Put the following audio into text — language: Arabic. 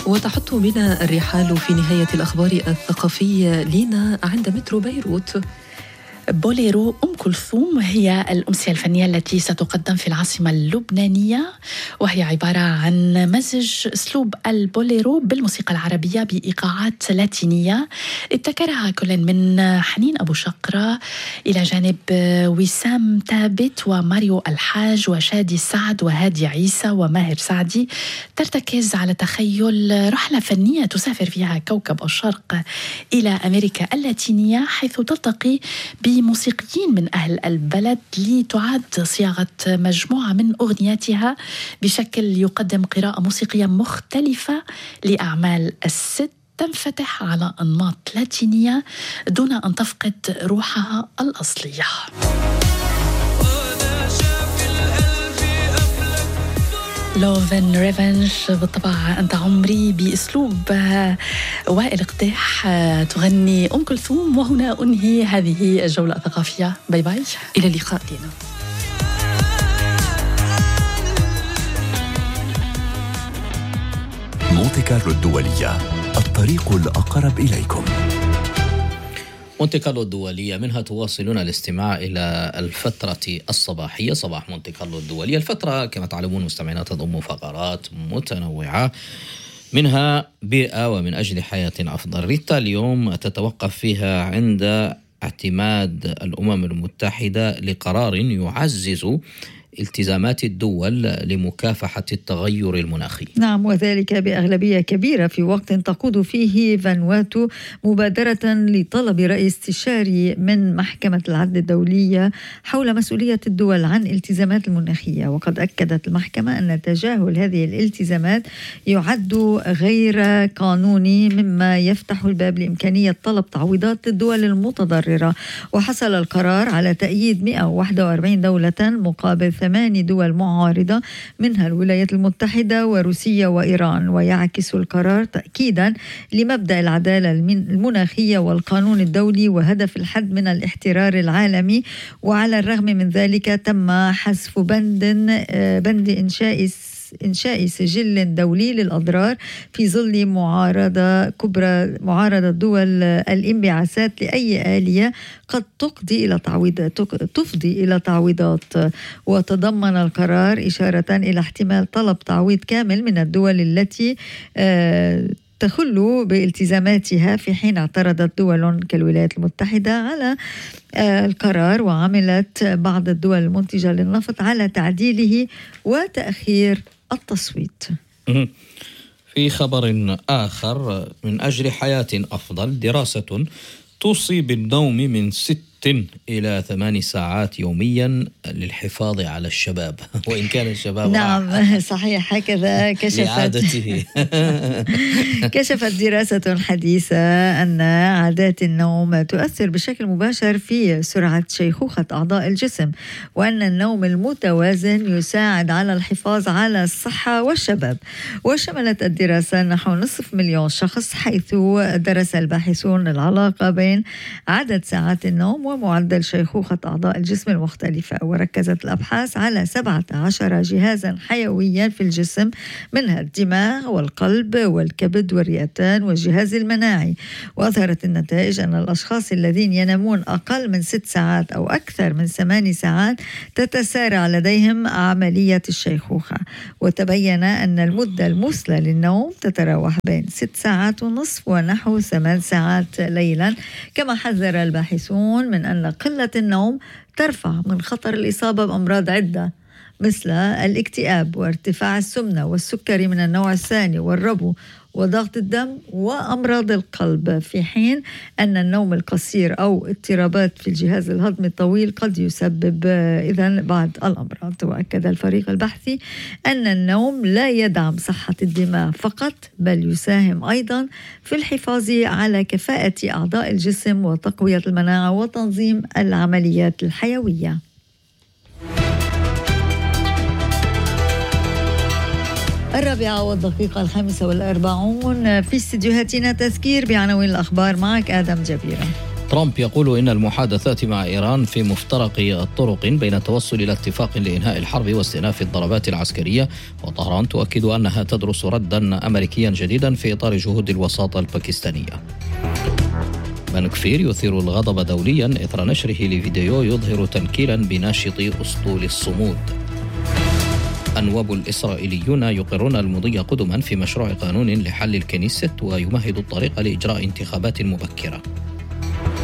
وتحط بنا الرحال في نهاية الأخبار الثقافية لينا عند مترو بيروت. بوليرو أم كلثوم هي الأمسية الفنية التي ستقدم في العاصمة اللبنانية، وهي عبارة عن مزج أسلوب البوليرو بالموسيقى العربية بإيقاعات لاتينية ابتكرها كل من حنين أبو شقرة إلى جانب وسام ثابت وماريو الحاج وشادي سعد وهادي عيسى وماهر سعدي. ترتكز على تخيل رحلة فنية تسافر فيها كوكب الشرق إلى أمريكا اللاتينية، حيث تلتقي بموسيقيين من أهل البلد لتعاد صياغة مجموعة من أغنياتها بشكل يقدم قراءة موسيقية مختلفة لأعمال الست تنفتح على أنماط لاتينية دون أن تفقد روحها الأصلية. Love and Revenge بالطبع أنت عمري بأسلوب وائل قداح تغني أم كلثوم. وهنا أنهي هذه الجولة الثقافية. باي باي، إلى اللقاء لنا. مونتي كارلو الدولية، الطريق الأقرب إليكم. مونتي كارلو الدولية، منها تواصلون الاستماع إلى الفترة الصباحية، صباح مونتي كارلو الدولية. الفترة كما تعلمون مستمعين تضم فقرات متنوعة، منها بيئة ومن أجل حياة أفضل. ريتا اليوم تتوقف فيها عند اعتماد الأمم المتحدة لقرار يعزز التزامات الدول لمكافحة التغير المناخي. نعم، وذلك بأغلبية كبيرة في وقت تقود فيه فانواتو مبادرة لطلب رأي استشاري من محكمة العدل الدولية حول مسؤولية الدول عن الالتزامات المناخية. وقد أكدت المحكمة أن تجاهل هذه الالتزامات يعد غير قانوني، مما يفتح الباب لإمكانية طلب تعويضات للدول المتضررة. وحصل القرار على تأييد 141 دولة مقابل 8 دول معارضة، منها الولايات المتحدة وروسيا وإيران. ويعكس القرار تأكيدا لمبدأ العدالة المناخية والقانون الدولي وهدف الحد من الاحترار العالمي. وعلى الرغم من ذلك تم حذف بند إنشاء سجل دولي للأضرار في ظل معارضة دول الانبعاثات لأي آلية قد تفضي إلى تعويضات. وتضمن القرار إشارة إلى احتمال طلب تعويض كامل من الدول التي تخل بالتزاماتها، في حين اعترضت دول كالولايات المتحدة على القرار، وعملت بعض الدول المنتجة للنفط على تعديله وتأخير التصويت. في خبر آخر، من أجل حياة أفضل، دراسة توصي بالنوم من 6 إلى 8 ساعات يوميا للحفاظ على الشباب، وإن كان الشباب نعم صحيح، هكذا كشفت دراسة حديثة أن عادات النوم تؤثر بشكل مباشر في سرعة شيخوخة أعضاء الجسم، وأن النوم المتوازن يساعد على الحفاظ على الصحة والشباب. وشملت الدراسة نحو 500,000 شخص، حيث درس الباحثون العلاقة بين عدد ساعات النوم ومعدل شيخوخة أعضاء الجسم المختلفة. وركزت الأبحاث على 17 جهازا حيويا في الجسم، منها الدماغ والقلب والكبد والرئتان والجهاز المناعي. وأظهرت النتائج أن الأشخاص الذين ينامون أقل من 6 ساعات أو أكثر من 8 ساعات تتسارع لديهم عملية الشيخوخة. وتبين أن المدة المثلى للنوم تتراوح بين 6 ساعات ونصف ونحو 8 ساعات ليلا. كما حذر الباحثون من أن قلة النوم ترفع من خطر الإصابة بأمراض عدة مثل الاكتئاب وارتفاع السمنة والسكري من النوع الثاني والربو وضغط الدم وأمراض القلب، في حين أن النوم القصير أو اضطرابات في الجهاز الهضمي الطويل قد يسبب إذن بعض الأمراض. وأكد الفريق البحثي أن النوم لا يدعم صحة الدماغ فقط، بل يساهم أيضا في الحفاظ على كفاءة أعضاء الجسم وتقوية المناعة وتنظيم العمليات الحيوية. 4:45 في استديوهاتنا تذكير بعناوين الأخبار. معك آدم جبيرة. ترامب يقول إن المحادثات مع إيران في مفترق الطرق بين التوصل إلى اتفاق لإنهاء الحرب واستئناف الضربات العسكرية، وطهران تؤكد أنها تدرس ردا أمريكيا جديدا في إطار جهود الوساطة الباكستانية. بن كفير يثير الغضب دوليا إثر نشره لفيديو يظهر تنكيلا بناشط أسطول الصمود. النواب الإسرائيليون يقرون المضي قدما في مشروع قانون لحل الكنيست ويمهد الطريق لإجراء انتخابات مبكرة.